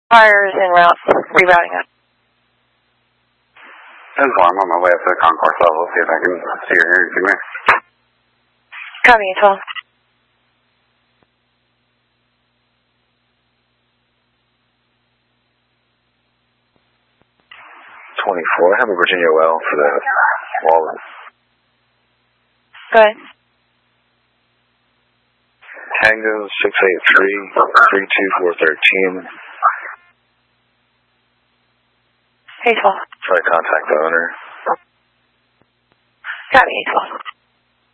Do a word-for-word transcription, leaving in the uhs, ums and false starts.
Fire is en route, rerouting up. That's fine. I'm on my way up to the concourse level. See if I can see your hearing signal. Copy, twelve. twenty-four. I have a Virginia well for the Walrus. Go ahead. Tango six eight three, three two four one three. Hey, twelve. Try to contact the owner. Copy, twelve.